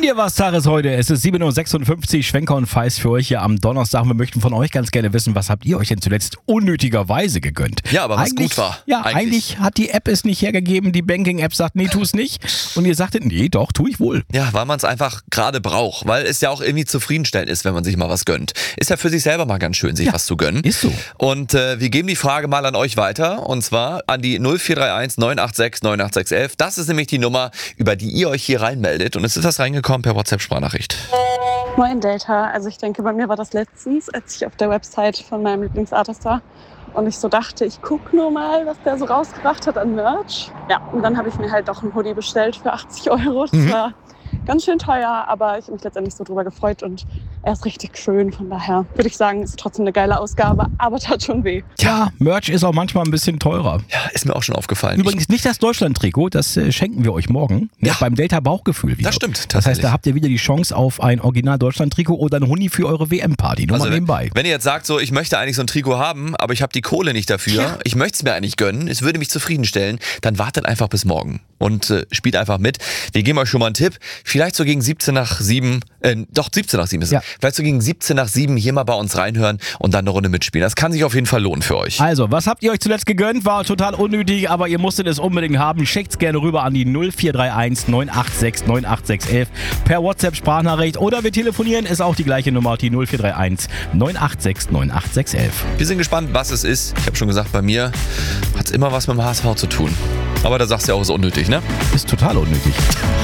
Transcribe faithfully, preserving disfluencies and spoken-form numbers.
Gönn dir was, Tages heute. Es ist sieben Uhr sechsundfünfzig, Schwenker und Feist für euch hier am Donnerstag. Wir möchten von euch ganz gerne wissen, was habt ihr euch denn zuletzt unnötigerweise gegönnt? Ja, aber was eigentlich, gut war. Ja, eigentlich. eigentlich hat die App es nicht hergegeben. Die Banking-App sagt, nee, tu es nicht. Und ihr sagtet, nee, doch, tu ich wohl. Ja, weil man es einfach gerade braucht. Weil es ja auch irgendwie zufriedenstellend ist, wenn man sich mal was gönnt. Ist ja für sich selber mal ganz schön, sich ja, was zu gönnen. Ist so. Und äh, wir geben die Frage mal an euch weiter. Und zwar an die null vier drei eins neun acht sechs neun acht sechs eins. Das ist nämlich die Nummer, über die ihr euch hier reinmeldet. Und es ist was reingekommen per WhatsApp-Sprachnachricht. Moin Delta, also ich denke, bei mir war das letztens, als ich auf der Website von meinem Lieblingsartist war und ich so dachte, ich gucke nur mal, was der so rausgebracht hat an Merch. Ja, und dann habe ich mir halt doch einen Hoodie bestellt für achtzig Euro. Das Mhm. war ganz schön teuer, aber ich habe mich letztendlich so drüber gefreut und er ist richtig schön. Von daher würde ich sagen, ist trotzdem eine geile Ausgabe, aber tat schon weh. Ja, Merch ist auch manchmal ein bisschen teurer. Ja, ist mir auch schon aufgefallen. Übrigens nicht das Deutschland-Trikot, das äh, schenken wir euch morgen. Ja. Beim Delta-Bauchgefühl wieder. Das stimmt, Das heißt, da habt ihr wieder die Chance auf ein Original-Deutschland-Trikot oder ein Huni für eure W M-Party. Nur Also, mal nebenbei. wenn ihr jetzt sagt, so, ich möchte eigentlich so ein Trikot haben, aber ich habe die Kohle nicht dafür, Ja. ich möchte es mir eigentlich gönnen, es würde mich zufriedenstellen, dann wartet einfach bis morgen und äh, spielt einfach mit. Wir geben euch schon mal einen Tipp, vielleicht so gegen siebzehn nach sieben, äh, doch siebzehn nach sieben ist es, Ja. vielleicht so gegen siebzehn nach sieben hier mal bei uns reinhören und dann eine Runde mitspielen. Das kann sich auf jeden Fall lohnen für euch. Also, was habt ihr euch zuletzt gegönnt? War total unnötig, aber ihr musstet es unbedingt haben. Schickt's gerne rüber an die null vier drei eins neun acht sechs neun acht sechs eins per WhatsApp-Sprachnachricht oder wir telefonieren, ist auch die gleiche Nummer, die null vier drei eins neun acht sechs neun acht sechs eins. Wir sind gespannt, was es ist. Ich habe schon gesagt, bei mir hat es immer was mit dem H S V zu tun. Aber da sagst du ja auch, es ist unnötig, ne? Ist total unnötig.